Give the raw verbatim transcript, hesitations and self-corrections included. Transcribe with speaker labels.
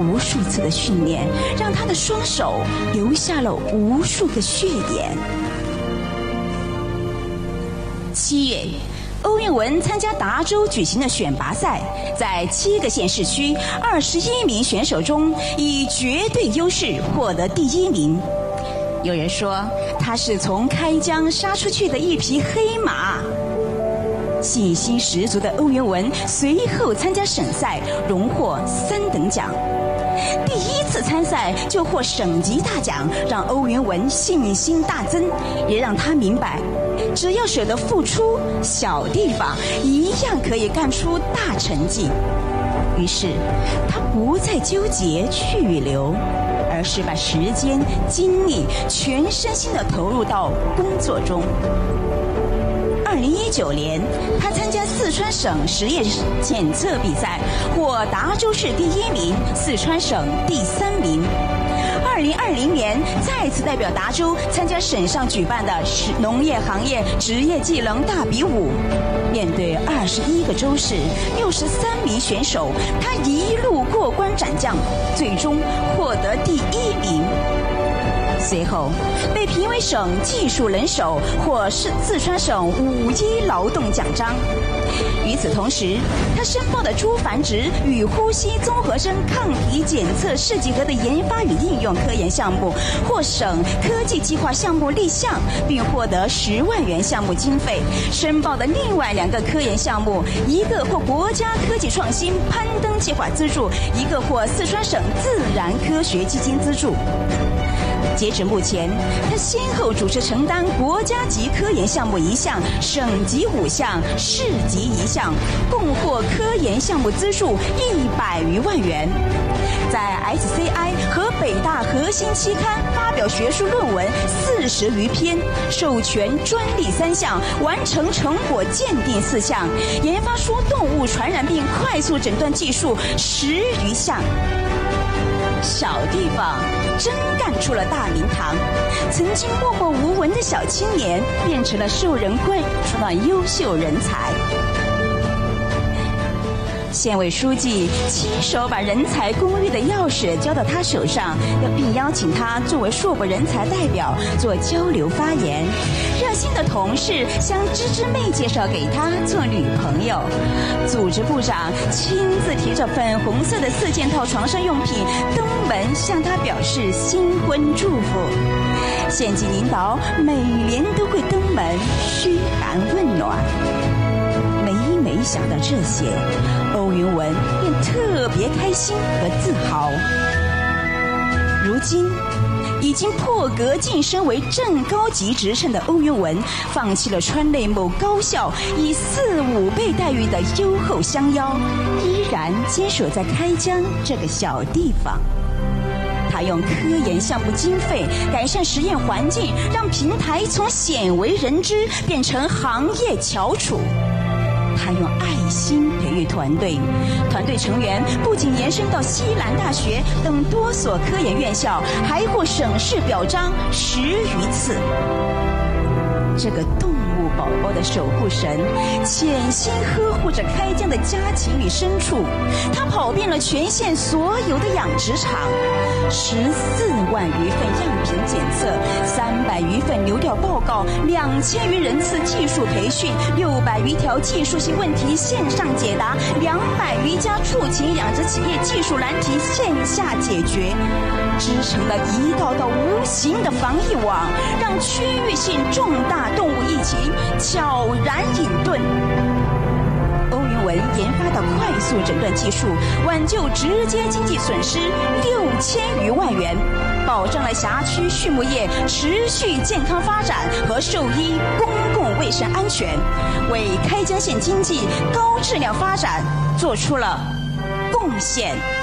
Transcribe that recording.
Speaker 1: 无数次的训练，让他的双手留下了无数个血眼。七月，欧韵文参加达州举行的选拔赛，在七个县市区二十一名选手中，以绝对优势获得第一名。有人说他是从开疆杀出去的一匹黑马。信心十足的欧韵文随后参加省赛，荣获三等奖。第一次参赛就获省级大奖，让欧韵文信心大增，也让他明白，只要舍得付出，小地方一样可以干出大成绩。于是他不再纠结去与留，而是把时间、精力全身心地投入到工作中。二零一九年，他参加四川省实验检测比赛，获达州市第一名，四川省第三名。二零二零年，再次代表达州参加省上举办的农业行业职业技能大比武。面对二十一个州市、六十三名选手，他一路过关斩将，最终获得第一名。随后被评为省技术能手，或是四川省五一劳动奖章。与此同时，他申报的猪繁殖与呼吸综合征抗体检测试剂盒的研发与应用科研项目获省科技计划项目立项，并获得十万元项目经费。申报的另外两个科研项目，一个获国家科技创新攀登计划资助，一个获四川省自然科学基金资助。截止目前，他先后主持承担国家级科研项目一项、省级五项、市级一项，共获科研项目资助一百余万元。在 S C I 和北大核心期刊发表学术论文四十余篇，授权专利三项，完成成果鉴定四项，研发出动物传染病快速诊断技术十余项。小地方真干出了大名堂，曾经默默无闻的小青年变成了受人关注的优秀人才。县委书记亲手把人才公寓的钥匙交到他手上，并邀请他作为硕博人才代表做交流发言。热心的同事将芝芝妹介绍给他做女朋友。组织部长亲自提着粉红色的四件套床上用品登门向他表示新婚祝福。县级领导每年都会登门嘘寒问暖。每每想到这些，欧韵文便特别开心和自豪。如今已经破格晋升为正高级职称的欧韵文，放弃了川内某高校以四五倍待遇的优厚相邀，依然坚守在开疆这个小地方。他用科研项目经费改善实验环境，让平台从鲜为人知变成行业翘楚。他用爱心培育团队，团队成员不仅延伸到西南大学等多所科研院校，还获省市表彰十余次。这个动物宝宝的守护神，潜心呵护着开疆的家禽与牲畜。他跑遍了全县所有的养殖场，十四万余份样品检测，三百余份流调报告，两千余人次技术培训，六百余条技术性问题线上解答，两百余家畜禽养殖企业技术难题线下解决，织成了一道道无形的防疫网，让区域性重大动物疫情悄然隐遁。欧韵文研发的快速诊断技术，挽救直接经济损失六千余万元，保障了辖区畜牧业持续健康发展和兽医公共卫生安全，为开疆县经济高质量发展做出了贡献。